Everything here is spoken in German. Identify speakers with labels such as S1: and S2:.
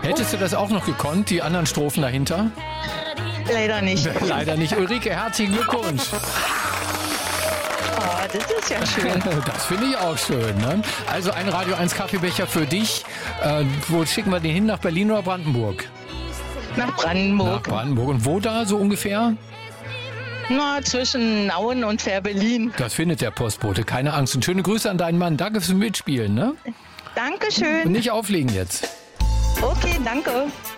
S1: Hättest du das auch noch gekonnt, die anderen Strophen dahinter?
S2: Leider nicht.
S1: Leider nicht. Ulrike, herzlichen Glückwunsch.
S2: Oh, das ist ja schön.
S1: Das finde ich auch schön. Ne? Also ein Radio 1 Kaffeebecher für dich. Wo schicken wir den hin? Nach Berlin oder Brandenburg?
S2: Nach Brandenburg.
S1: Nach Brandenburg. Und wo da so ungefähr?
S2: Na, zwischen Nauen und Fähr-Berlin.
S1: Das findet der Postbote. Keine Angst. Und schöne Grüße an deinen Mann. Danke fürs Mitspielen. Ne?
S2: Dankeschön.
S1: Und nicht auflegen jetzt.
S2: Okay, danke.